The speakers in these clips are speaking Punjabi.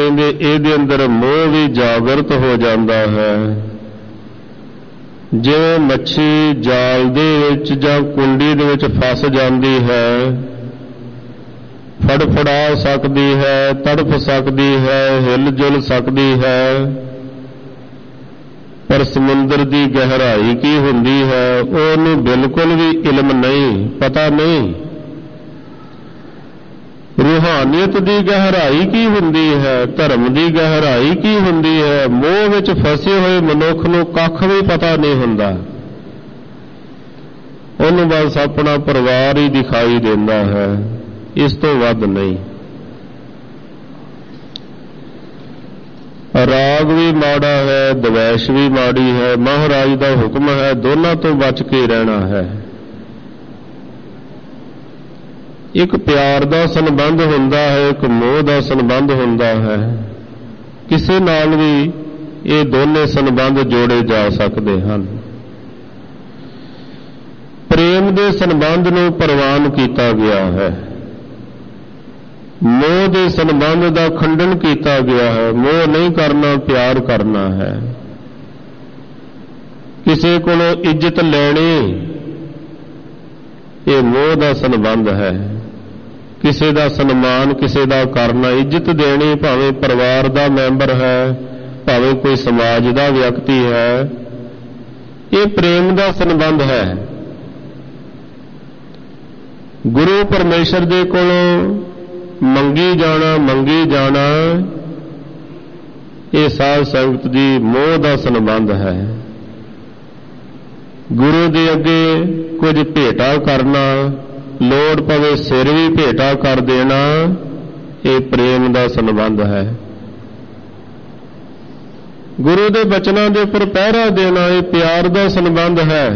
ਕਹਿੰਦੇ ਇਹਦੇ ਅੰਦਰ ਮੋਹ ਵੀ ਜਾਗਰਤ ਹੋ ਜਾਂਦਾ ਹੈ। ਜਿਵੇਂ ਮੱਛੀ ਜਾਲ ਦੇ ਵਿੱਚ ਜਾਂ ਕੁੰਡੀ ਦੇ ਵਿੱਚ ਫਸ ਜਾਂਦੀ ਹੈ, ਫੜਫੜਾ ਸਕਦੀ ਹੈ, ਤੜਫ ਸਕਦੀ ਹੈ, ਹਿਲ ਜੁਲ ਸਕਦੀ ਹੈ, ਪਰ ਸਮੁੰਦਰ ਦੀ ਗਹਿਰਾਈ ਕੀ ਹੁੰਦੀ ਹੈ ਉਹਨੂੰ ਬਿਲਕੁਲ ਵੀ ਇਲਮ ਨਹੀਂ, ਪਤਾ ਨਹੀਂ। ਰੂਹਾਨੀਅਤ ਦੀ ਗਹਿਰਾਈ ਕੀ ਹੁੰਦੀ ਹੈ, ਧਰਮ ਦੀ ਗਹਿਰਾਈ ਕੀ ਹੁੰਦੀ ਹੈ, ਮੋਹ ਵਿੱਚ ਫਸੇ ਹੋਏ ਮਨੁੱਖ ਨੂੰ ਕੱਖ ਵੀ ਪਤਾ ਨਹੀਂ ਹੁੰਦਾ। ਉਹਨੂੰ ਬਸ ਆਪਣਾ ਪਰਿਵਾਰ ਹੀ ਦਿਖਾਈ ਦਿੰਦਾ ਹੈ, ਇਸ ਤੋਂ ਵੱਧ ਨਹੀਂ। ਰਾਗ ਵੀ ਮਾੜਾ ਹੈ, ਦਵੈਸ਼ ਵੀ ਮਾੜੀ ਹੈ। ਮਹਾਰਾਜ ਦਾ ਹੁਕਮ ਹੈ ਦੋਨਾਂ ਤੋਂ ਬਚ ਕੇ ਰਹਿਣਾ ਹੈ। ਇੱਕ ਪਿਆਰ ਦਾ ਸੰਬੰਧ ਹੁੰਦਾ ਹੈ, ਇੱਕ ਮੋਹ ਦਾ ਸੰਬੰਧ ਹੁੰਦਾ ਹੈ। ਕਿਸੇ ਨਾਲ ਵੀ ਇਹ ਦੋਨੇ ਸੰਬੰਧ ਜੋੜੇ ਜਾ ਸਕਦੇ ਹਨ। ਪ੍ਰੇਮ ਦੇ ਸੰਬੰਧ ਨੂੰ ਪ੍ਰਵਾਨ ਕੀਤਾ ਗਿਆ ਹੈ, ਮੋਹ ਦੇ ਸੰਬੰਧ ਦਾ ਖੰਡਨ ਕੀਤਾ ਗਿਆ ਹੈ। ਮੋਹ ਨਹੀਂ ਕਰਨਾ, ਪਿਆਰ ਕਰਨਾ ਹੈ। ਕਿਸੇ ਕੋਲੋਂ ਇੱਜ਼ਤ ਲੈਣੀ, ਇਹ ਮੋਹ ਦਾ ਸੰਬੰਧ ਹੈ। ਕਿਸੇ ਦਾ ਸਨਮਾਨ ਕਿਸੇ ਦਾ ਕਰਨਾ, ਇੱਜ਼ਤ ਦੇਣੀ, ਭਾਵੇਂ ਪਰਿਵਾਰ ਦਾ ਮੈਂਬਰ ਹੈ, ਭਾਵੇਂ ਕੋਈ ਸਮਾਜ ਦਾ ਵਿਅਕਤੀ ਹੈ, ਇਹ ਪ੍ਰੇਮ ਦਾ ਸੰਬੰਧ ਹੈ। ਗੁਰੂ ਪਰਮੇਸ਼ਰ ਦੇ ਕੋਲੋਂ ਮੰਗੀ ਜਾਣਾ, ਇਹ ਸਾਧ ਸੰਗਤ ਦੀ ਮੋਹ ਦਾ ਸੰਬੰਧ ਹੈ। ਗੁਰੂ ਦੇ ਅੱਗੇ ਕੁਝ ਭੇਟਾ ਕਰਨਾ, ਲੋੜ ਪਵੇ ਸਿਰ ਵੀ ਭੇਟਾ ਕਰ ਦੇਣਾ, ਇਹ ਪ੍ਰੇਮ ਦਾ ਸੰਬੰਧ ਹੈ। ਗੁਰੂ ਦੇ ਬਚਨਾਂ ਦੇ ਉੱਪਰ ਪਹਿਰਾ ਦੇਣਾ, ਇਹ ਪਿਆਰ ਦਾ ਸੰਬੰਧ ਹੈ।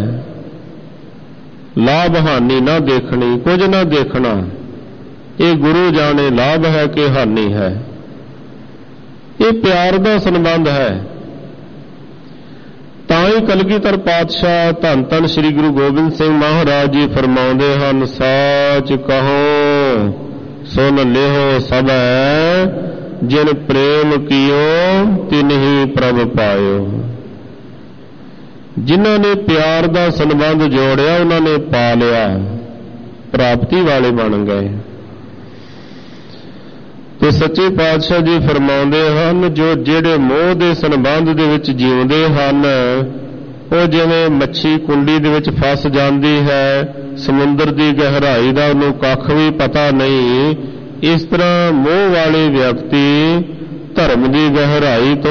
ਲਾਭ ਹਾਨੀ ਨਾ ਦੇਖਣੀ, ਕੁਝ ਨਾ ਦੇਖਣਾ, ਇਹ ਗੁਰੂ ਜਾਣੇ ਲਾਭ ਹੈ ਕਿ ਹਾਨੀ ਹੈ, ਇਹ ਪਿਆਰ ਦਾ ਸੰਬੰਧ ਹੈ। ਤਾਂ ਹੀ ਕਲਗੀਧਰ ਪਾਤਸ਼ਾਹ ਧੰਨ ਧੰਨ ਸ੍ਰੀ ਗੁਰੂ ਗੋਬਿੰਦ ਸਿੰਘ ਮਹਾਰਾਜ ਜੀ ਫਰਮਾਉਂਦੇ ਹਨ, ਸਾਚ ਕਹੋ ਸੁਨ ਲਿਓ ਸਭੈ, ਜਿਨ ਪ੍ਰੇਮ ਕੀਓ ਤਿਨਹੀ ਪ੍ਰਭ ਪਾਇਓ। ਜਿਨ੍ਹਾਂ ਨੇ ਪਿਆਰ ਦਾ ਸੰਬੰਧ ਜੋੜਿਆ ਉਹਨਾਂ ਨੇ ਪਾ ਲਿਆ, ਪ੍ਰਾਪਤੀ ਵਾਲੇ ਬਣ ਗਏ। ਤੇ ਸੱਚੇ ਪਾਤਸ਼ਾਹ ਜੀ ਫਰਮਾਉਂਦੇ ਹਨ, ਜੋ ਜਿਹੜੇ ਮੋਹ ਦੇ ਸੰਬੰਧ ਦੇ ਵਿੱਚ ਜਿਉਂਦੇ ਹਨ, ਉਹ ਜਿਵੇਂ ਮੱਛੀ ਕੁੰਡੀ ਦੇ ਵਿੱਚ ਫਸ ਜਾਂਦੀ ਹੈ, ਸਮੁੰਦਰ ਦੀ ਗਹਿਰਾਈ ਦਾ ਉਹਨੂੰ ਕੱਖ ਵੀ ਪਤਾ ਨਹੀਂ, ਇਸ ਤਰ੍ਹਾਂ ਮੋਹ ਵਾਲੇ ਵਿਅਕਤੀ ਧਰਮ ਦੀ ਗਹਿਰਾਈ ਤੋਂ